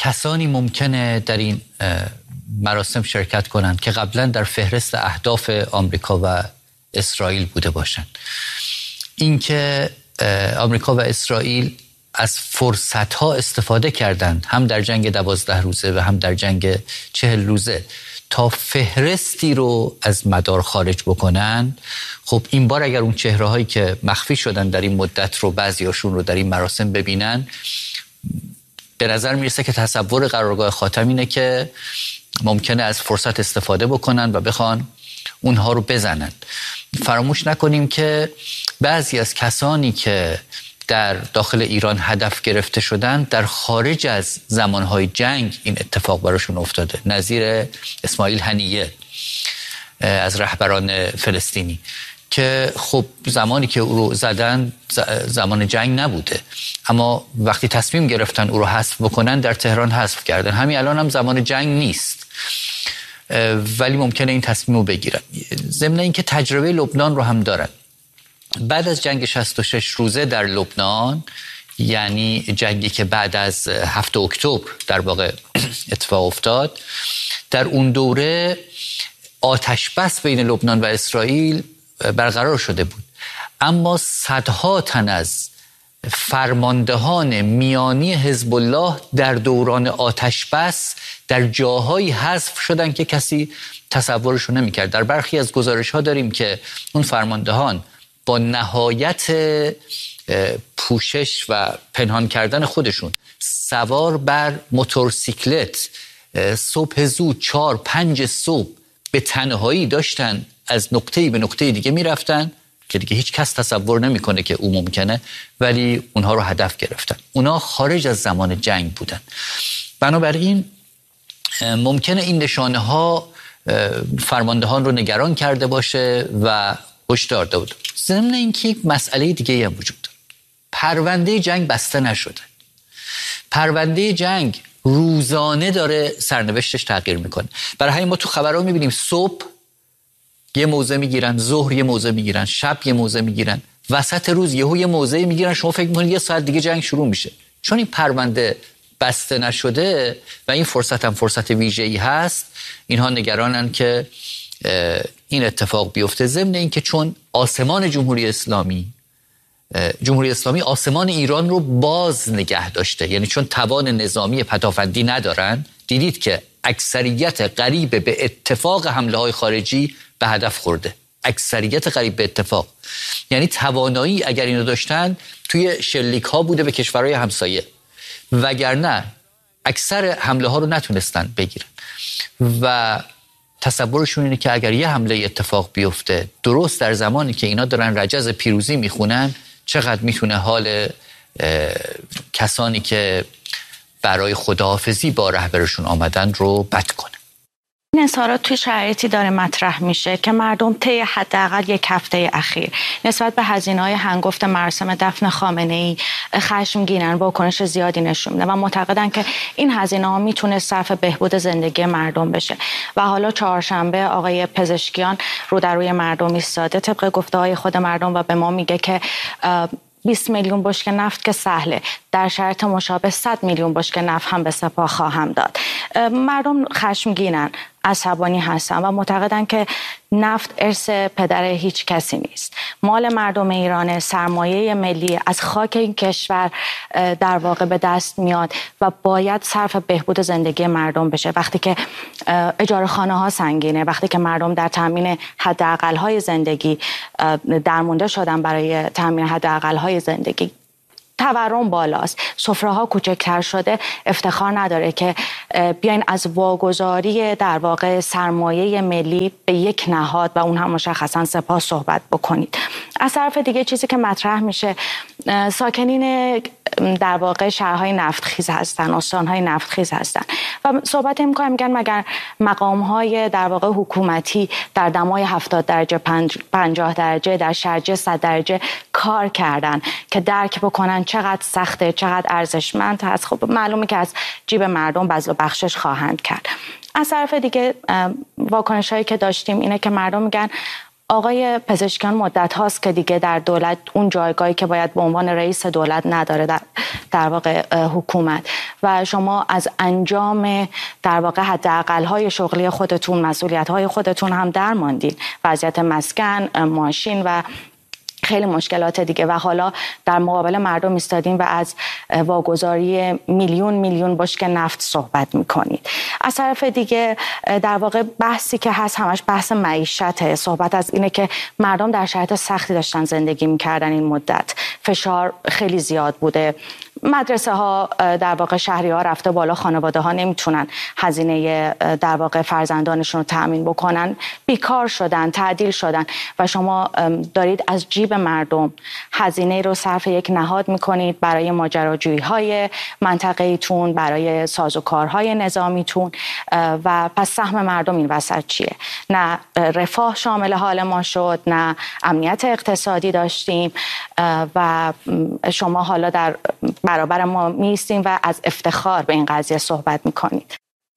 کسانی ممکنه در این مراسم شرکت کنند که قبلا در فهرست اهداف آمریکا و اسرائیل بوده باشند. اینکه آمریکا و اسرائیل از فرصت‌ها استفاده کردند، هم در جنگ 12 روزه و هم در جنگ 40 روزه، تا فهرستی رو از مدار خارج بکنن. خب این بار اگر اون چهره‌هایی که مخفی شدن در این مدت رو بعضیاشون رو در این مراسم ببینن، به نظر میرسه که تصور قرارگاه خاتم اینه که ممکنه از فرصت استفاده بکنن و بخوان اونها رو بزنن. فراموش نکنیم که بعضی از کسانی که در داخل ایران هدف گرفته شدن در خارج از زمانهای جنگ این اتفاق براشون افتاده، نظیر اسماعیل هنیه از رهبران فلسطینی که خب زمانی که او رو زدن زمان جنگ نبوده، اما وقتی تصمیم گرفتن او رو حذف بکنن در تهران حذف کردن. همین الان هم زمان جنگ نیست ولی ممکنه این تصمیم رو بگیرن. ضمن اینکه تجربه لبنان رو هم دارن. بعد از جنگ 66 روزه در لبنان، یعنی جنگی که بعد از 7 اکتبر در واقع اتفاق افتاد، در اون دوره آتش بس بین لبنان و اسرائیل برقرار شده بود، اما صدها تن از فرماندهان میانی حزب الله در دوران آتش بس در جاهایی حذف شدن که کسی تصورشو نمی‌کرد. در برخی از گزارش‌ها داریم که اون فرماندهان با نهایت پوشش و پنهان کردن خودشون سوار بر موتورسیکلت صبح زود 4-5 صبح به تنهایی داشتن از نقطه‌ای به نقطه دیگه میرفتن که دیگه هیچ کس تصور نمیکنه که او ممکنه، ولی اونها رو هدف گرفتن. اونها خارج از زمان جنگ بودن. بنابراین ممکنه این نشانه ها فرماندهان رو نگران کرده باشه و هشدار داده. ضمن اینکه یک مسئله دیگه هم وجود داره. پرونده جنگ بسته نشده. پرونده جنگ روزانه داره سرنوشتش تغییر میکنه. برای همین ما تو خبرها میبینیم صبح یه موضع میگیرن، ظهر یه موضع میگیرن، شب یه موضع میگیرن، وسط روز یهو یه موضع میگیرن، شما فکر میکنید یه ساعت دیگه جنگ شروع میشه. چون این پرونده بسته نشده و این فرصت هم فرصت ویژه‌ای هست، اینها نگرانن که این اتفاق بیفته. ضمن این که چون آسمان جمهوری اسلامی آسمان ایران رو باز نگه داشته، یعنی چون توان نظامی پدافندی ندارن، دیدید که اکثریت قریب به اتفاق حمله های خارجی به هدف خورده. اکثریت قریب به اتفاق، یعنی توانایی اگر اینو داشتن توی شلیک ها بوده به کشورهای همسایه، وگرنه اکثر حمله ها رو نتونستن بگیرن. و تصورشون اینه که اگر یه حمله اتفاق بیفته درست در زمانی که اینا دارن رجز پیروزی میخونن، چقدر میتونه حال کسانی که برای خداحافظی با رهبرشون آمدن رو بد کنه. این اظهارات توی شرایطی داره مطرح میشه که مردم طی حداقل یک هفته اخیر نسبت به هزینه‌های هنگفت مراسم دفن خامنه‌ای خشمگینن، واکنش زیادی نشون میدن و معتقدن که این هزینه‌ها میتونه صرف بهبود زندگی مردم بشه. و حالا چهارشنبه آقای پزشکیان رو در روی مردم ایستاده طبق گفته‌های خود مردم و به ما میگه که 20 میلیون بشکه نفت که سهله، در شرایط مشابه 100 میلیون بشکه نفت هم به سپاه خواهم داد. مردم خشمگینن، عصبانی هستن و معتقدن که نفت ارث پدر هیچ کسی نیست، مال مردم ایران، سرمایه ملی از خاک این کشور در واقع به دست میاد و باید صرف بهبود زندگی مردم بشه. وقتی که اجاره خانه ها سنگینه، وقتی که مردم در تامین حداقل های زندگی درمونده شدن برای تامین حداقل های زندگی، تورم بالاست، سفره‌ها کوچکتر شده، افتخار نداره که بیاین از واگذاری در واقع سرمایه ملی به یک نهاد و اون هم مشخصا سپاه صحبت بکنید. از طرف دیگه چیزی که مطرح میشه، ساکنین در واقع شهرهای نفتخیز هستن، استانهای نفتخیز هستن و صحبت میکنن، میگن مگر مقامهای در واقع حکومتی در دمای 70 درجه 50 درجه در شرجه 100 درجه کار کردن که درک بکنن چقدر سخته، چقدر ارزشمند هست. خب معلومه که از جیب مردم بذل و بخشش خواهند کرد. از طرف دیگه واکنش‌هایی که داشتیم اینه که مردم میگن آقای پزشکیان مدت هاست که دیگه در دولت اون جایگاهی که باید به عنوان رئیس دولت نداره در واقع حکومت و شما از انجام در واقع حداقل‌های شغلی خودتون، مسئولیت‌های خودتون هم درماندین. وضعیت مسکن، ماشین و خیلی مشکلات دیگه و حالا در مقابل مردم ایستادین و از واگذاری میلیون بشکه نفت صحبت میکنید. از طرف دیگه در واقع بحثی که هست همش بحث معیشته. صحبت از اینه که مردم در شرایط سختی داشتن زندگی میکردن این مدت. فشار خیلی زیاد بوده. مدرسه ها در واقع شهری ها رفته بالا، خانواده ها نمیتونن هزینه در واقع فرزندانشون رو تأمین بکنن، بیکار شدن، تعدیل شدن و شما دارید از جیب مردم هزینه رو صرف یک نهاد میکنید برای ماجراجویی های منطقه‌ایتون، برای سازوکارهای نظامیتون و پس سهم مردم این وسط چیه؟ نه رفاه شامل حال ما شد، نه امنیت اقتصادی داشتیم و شما حالا در برابر ما میستیم و از افتخار به این قضیه صحبت میکنید.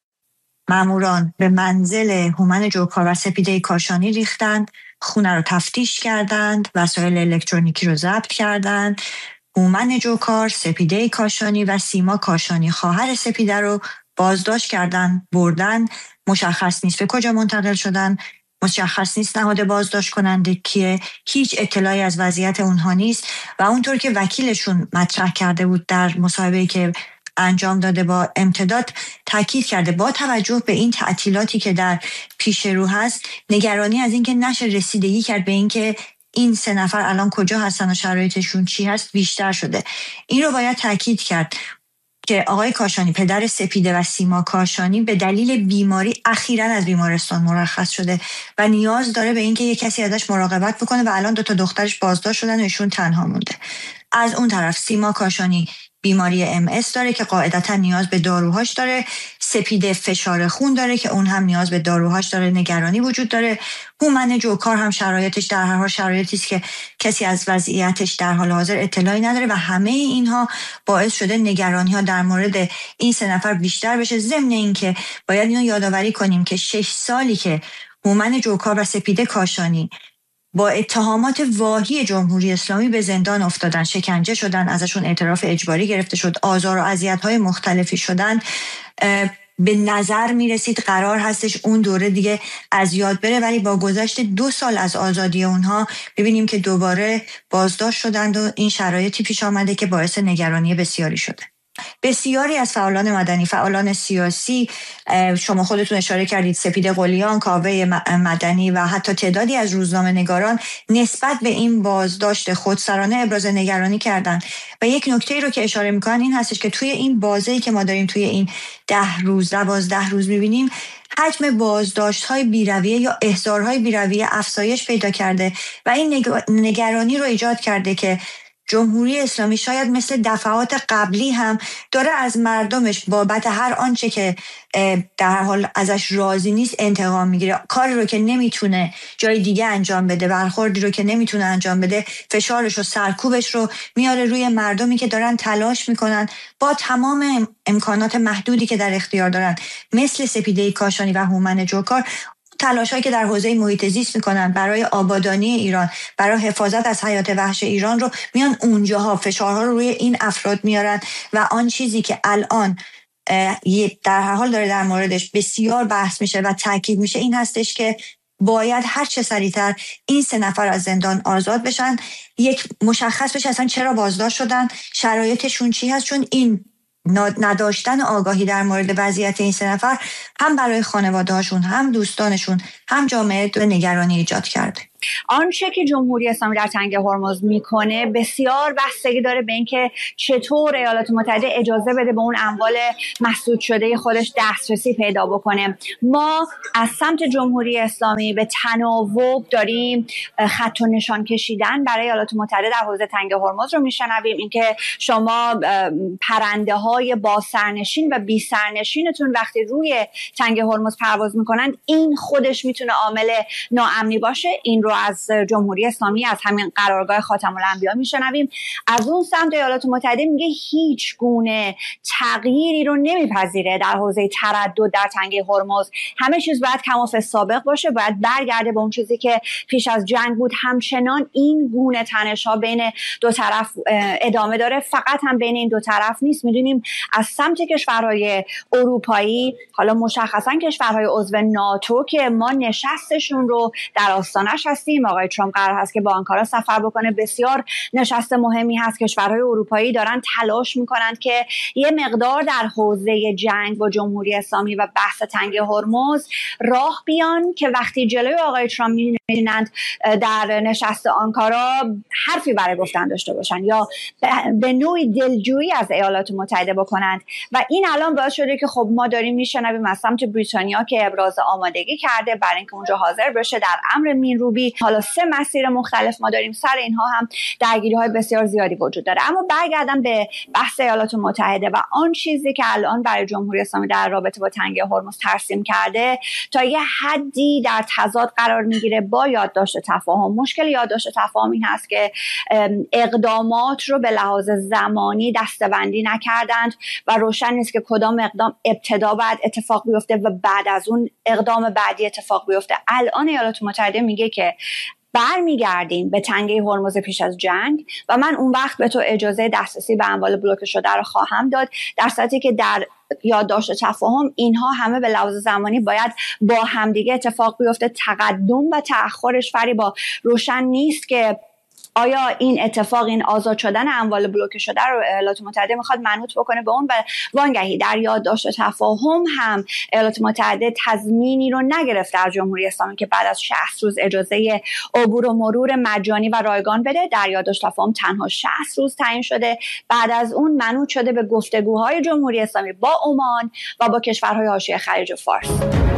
ماموران به منزل هومن جوکار و سپیده کاشانی ریختند، خونه رو تفتیش کردند، وسایل الکترونیکی رو ضبط کردند. هومن جوکار، سپیده کاشانی و سیما کاشانی خواهر سپیده رو بازداشت کردند، بردن. مشخص نیست به کجا منتقل شدن، مشخص نیست نهاد بازداشت کننده کیه، هیچ اطلاعی از وضعیت اونها نیست و اونطور که وکیلشون مطرح کرده بود در مصاحبه‌ای که انجام داده با امتداد تاکید کرده با توجه به این تعطیلاتی که در پیش رو هست، نگرانی از اینکه نشه رسیدگی کرد به اینکه این 3 نفر الان کجا هستن و شرایطشون چی هست بیشتر شده. این رو باید تاکید کرد که آقای کاشانی، پدر سپیده و سیما کاشانی، به دلیل بیماری اخیراً از بیمارستان مرخص شده و نیاز داره به اینکه یک کسی ازش مراقبت بکنه و الان 2 تا دخترش بازداشت شدن و ایشون تنها مونده. از اون طرف سیما کاشانی بیماری MS داره که قاعدتا نیاز به داروهاش داره. سپیده فشار خون داره که اون هم نیاز به داروهاش داره، نگرانی وجود داره. هومن جوکار هم شرایطش در هر حال شرایطی است که کسی از وضعیتش در حال حاضر اطلاعی نداره و همه اینها باعث شده نگرانی ها در مورد این 3 نفر بیشتر بشه. ضمن اینکه باید اینو یادآوری کنیم که 6 سالی که هومن جوکار و سپیده کاشانی با اتهامات واهی جمهوری اسلامی به زندان افتادن، شکنجه شدن، ازشون اعتراف اجباری گرفته شد، آزار و اذیت‌های مختلفی شدن، به نظر میرسید قرار هستش اون دوره دیگه از یاد بره، ولی با گذشت 2 سال از آزادی اونها ببینیم که دوباره بازداشت شدند و این شرایطی پیش آمده که باعث نگرانی بسیاری شده. بسیاری از فعالان مدنی، فعالان سیاسی، شما خودتون اشاره کردید، سپیده قلیان، کاوه مدنی و حتی تعدادی از روزنامه‌نگاران نسبت به این بازداشت خودسرانه ابراز نگرانی کردند و یک نکته رو که اشاره میکنن این هستش که توی این بازه‌ای که ما داریم توی این 10 روز 12 روز میبینیم حجم بازداشت‌های بی‌رویه یا احضارهای بی‌رویه افزایش پیدا کرده و این نگرانی رو ایجاد کرده که جمهوری اسلامی شاید مثل دفعات قبلی هم داره از مردمش بابت هر آنچه که در حال ازش راضی نیست انتقام میگیره. کاری رو که نمیتونه جای دیگه انجام بده، برخوردی رو که نمیتونه انجام بده، فشارش و سرکوبش رو میاره روی مردمی که دارن تلاش میکنن با تمام امکانات محدودی که در اختیار دارن، مثل سپیده کاشانی و هومن جوکار، تلاشایی که در حوزه محیط زیست میکنن برای آبادانی ایران، برای حفاظت از حیات وحش ایران رو میان اونجاها فشارها رو روی این افراد میارن و آن چیزی که الان در هر حال داره در موردش بسیار بحث میشه و تاکید میشه این هستش که باید هر چه سریعتر این 3 نفر از زندان آزاد بشن، یک مشخص بشه اصلا چرا بازداشت شدن، شرایطشون چی هست، چون این نداشتن آگاهی در مورد وضعیت این 3 نفر هم برای خانواده‌هاشون، هم دوستانشون، هم جامعه نگرانی ایجاد کرده. آنچه که جمهوری اسلامی در تنگه هرمز میکنه بسیار بستگی داره به اینکه چطور ایالات متحده اجازه بده به اون اموال مسدود شده خودش دسترسی پیدا بکنه. ما از سمت جمهوری اسلامی به تناوب داریم خط و نشان کشیدن برای ایالات متحده در حوزه تنگه هرمز رو میشنویم. اینکه شما پرنده های با سرنشین و بی سرنشینتون وقتی روی تنگه هرمز پرواز میکنند، این خودش میتونه عامل ناامنی باشه. این رو از جمهوری اسلامی، از همین قرارگاه خاتم الانبیا میشنویم. از اون سمت ایالات متحده میگه هیچ گونه تغییری رو نمیپذیره در حوزه تردد در تنگه هرمز. همه چیز باید کماف سابق باشه، باید برگرده به اون چیزی که پیش از جنگ بود. همچنان این گونه تنش‌ها بین دو طرف ادامه داره. فقط هم بین این دو طرف نیست، میدونیم از سمت کشورهای اروپایی، حالا مشخصا کشورهای عضو ناتو که ما نشستشون رو در آستانش هستیم. آقای ترامپ قرار هست که با آنکارا سفر بکنه، بسیار نشست مهمی هست. کشورهای اروپایی دارن تلاش میکنند که یه مقدار در حوزه جنگ با جمهوری اسلامی و بحث تنگ هرمز راه بیان که وقتی جلوی آقای ترامپ می‌بینند در نشست آنکارا حرفی برای گفتن داشته باشن یا به نوعی دلجویی از ایالات متحده بکنند. و این الان باعث شده که خب ما داریم میشنویم از سمت بریتانیا که ابراز آمادگی کرده برای اینکه اونجا حاضر بشه در امر مینروبی. حالا 3 مسیر مختلف ما داریم، سر اینها هم درگیری‌های بسیار زیادی وجود داره. اما برگردم به بحث ایالات متحده و آن چیزی که الان برای جمهوری اسلامی در رابطه با تنگه هرمز ترسیم کرده، تا یه حدی در تضاد قرار میگیره با یادداشت تفاهم. مشکل یادداشت تفاهم این هست که اقدامات رو به لحاظ زمانی دسته‌بندی نکردند و روشن نیست که کدام اقدام ابتدا بعد اتفاق بیفته و بعد از اون اقدام بعدی اتفاق بیفته. الان ایالات متحده میگه که برمیگردیم به تنگه هرمز پیش از جنگ و من اون وقت به تو اجازه دسترسی به اموال بلوکه شده رو خواهم داد، در صورتی که در یادداشت تفاهم اینها همه به لحاظ زمانی باید با همدیگه اتفاق بیفته. تقدم و تأخرش فریبا روشن نیست که آیا این اتفاق، این آزاد شدن اموال بلوکه شده رو ایالات متحده میخواد منوط بکنه به اون و وانگهی در یادداشت تفاهم هم ایالات متحده تضمینی رو نگرفته از جمهوری اسلامی که بعد از 60 روز اجازه عبور و مرور مجانی و رایگان بده. در یادداشت تفاهم تنها 60 روز تعیین شده، بعد از اون منوط شده به گفتگوهای جمهوری اسلامی با عمان و با کشورهای حاشیه خلیج فارس.